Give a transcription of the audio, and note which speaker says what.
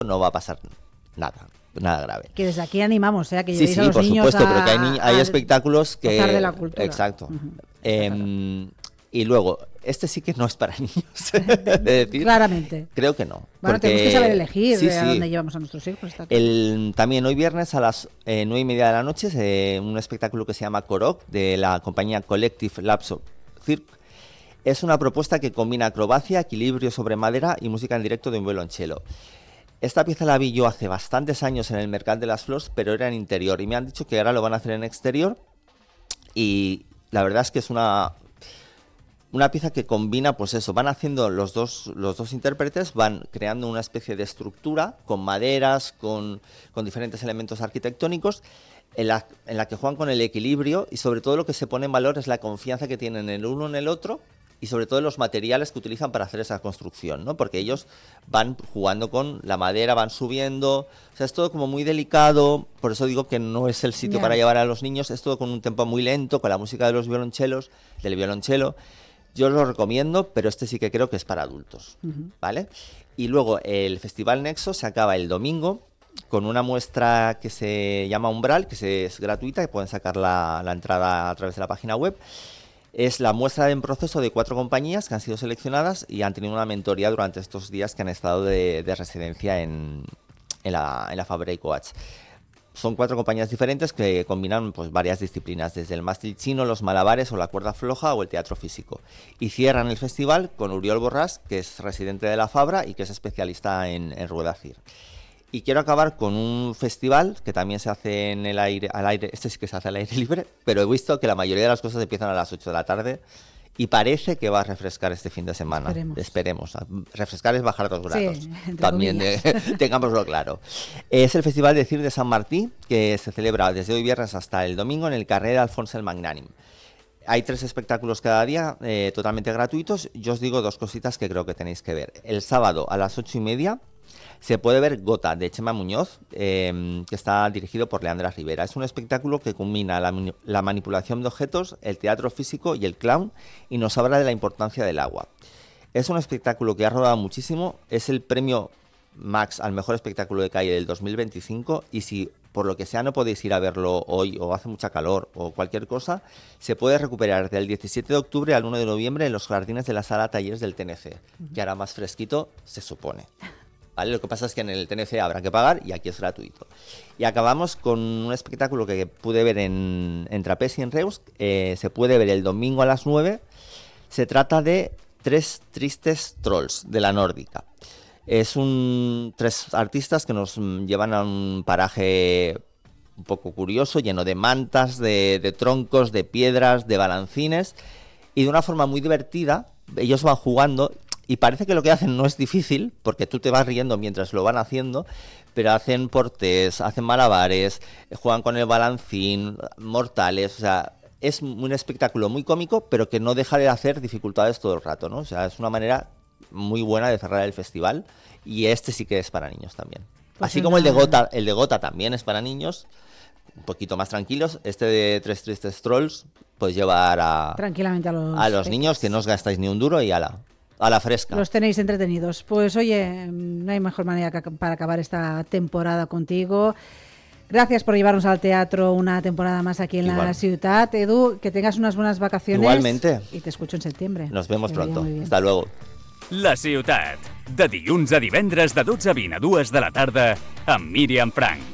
Speaker 1: no va a pasar nada grave.
Speaker 2: Que desde aquí animamos, que
Speaker 1: Sí,
Speaker 2: llevéis a los
Speaker 1: por
Speaker 2: niños
Speaker 1: supuesto, pero que hay espectáculos que...
Speaker 2: gozar de la cultura.
Speaker 1: Exacto. Y luego, este sí que no es para niños. Es decir,
Speaker 2: claramente.
Speaker 1: Creo que no.
Speaker 2: Bueno, tenemos que saber elegir a dónde llevamos a nuestros hijos. Está claro.
Speaker 1: También hoy viernes a las 9:30 de la noche, un espectáculo que se llama Korok, de la compañía Collective Lapso Cirque. Es una propuesta que combina acrobacia, equilibrio sobre madera y música en directo de un violonchelo. Esta pieza la vi yo hace bastantes años en el Mercat de las Flors, pero era en interior. Y me han dicho que ahora lo van a hacer en exterior. Y la verdad es que es una pieza que combina, pues eso, van haciendo los dos intérpretes, van creando una especie de estructura con maderas, con diferentes elementos arquitectónicos, en la que juegan con el equilibrio, y sobre todo lo que se pone en valor es la confianza que tienen el uno en el otro, y sobre todo los materiales que utilizan para hacer esa construcción, ¿no? Porque ellos van jugando con la madera, van subiendo, o sea, es todo como muy delicado, por eso digo que no es el sitio para llevar a los niños, es todo con un tempo muy lento, con la música de del violonchelo. Yo lo recomiendo, pero este sí que creo que es para adultos, ¿vale? Y luego el Festival Nexo se acaba el domingo con una muestra que se llama Umbral, que es gratuita, que pueden sacar la entrada a través de la página web. Es la muestra en proceso de 4 compañías que han sido seleccionadas y han tenido una mentoría durante estos días que han estado de residencia en la Fabra y Coats. Son 4 compañías diferentes que combinan pues varias disciplinas, desde el mástil chino, los malabares o la cuerda floja o el teatro físico. Y cierran el festival con Uriol Borràs, que es residente de la Fabra y que es especialista en rueda CIR. Y quiero acabar con un festival que también se hace al aire, este sí que se hace al aire libre, pero he visto que la mayoría de las cosas empiezan a las 8 de la tarde y parece que va a refrescar este fin de semana. Esperemos. Refrescar es bajar 2 grados. Sí, también tengámoslo claro. Es el Festival de CIR de Sant Martí, que se celebra desde hoy viernes hasta el domingo en el carrer Alfons el Magnànim. Hay 3 espectáculos cada día, totalmente gratuitos. Yo os digo 2 cositas que creo que tenéis que ver. El sábado a las 8:30 se puede ver Gota, de Chema Muñoz, que está dirigido por Leandra Rivera. Es un espectáculo que combina la manipulación de objetos, el teatro físico y el clown, y nos habla de la importancia del agua. Es un espectáculo que ha rodado muchísimo, es el premio Max al mejor espectáculo de calle del 2025, y si por lo que sea no podéis ir a verlo hoy o hace mucha calor o cualquier cosa, se puede recuperar del 17 de octubre al 1 de noviembre en los jardines de la sala talleres del TNC, que hará más fresquito, se supone. ¿Vale? Lo que pasa es que en el TNC habrá que pagar y aquí es gratuito. Y acabamos con un espectáculo que pude ver en Trapezi en Reus, se puede ver el domingo a las 9. Se trata de 3 tristes trolls de la nórdica. Es 3 artistas que nos llevan a un paraje un poco curioso, lleno de mantas, de troncos, de piedras, de balancines, y de una forma muy divertida. Ellos van jugando y parece que lo que hacen no es difícil, porque tú te vas riendo mientras lo van haciendo, pero hacen portés, hacen malabares, juegan con el balancín, mortales, o sea, es un espectáculo muy cómico, pero que no deja de hacer dificultades todo el rato, ¿no? O sea, es una manera muy buena de cerrar el festival, y este sí que es para niños también. Pues así como el de Gota también es para niños, un poquito más tranquilos. Este de 3 tristes trolls pues llevar
Speaker 2: tranquilamente
Speaker 1: a los niños, que no os gastáis ni un duro, y a la fresca.
Speaker 2: Los tenéis entretenidos. Pues oye, no hay mejor manera para acabar esta temporada contigo. Gracias por llevarnos al teatro una temporada más aquí en la ciutat. Edu, que tengas unas buenas vacaciones.
Speaker 1: Igualmente.
Speaker 2: Y te escucho en septiembre.
Speaker 1: Nos vemos pronto. Hasta luego.
Speaker 3: La ciutat, de dilluns a divendres de 12 a 20 a 2 de la tarda amb Míriam Frank.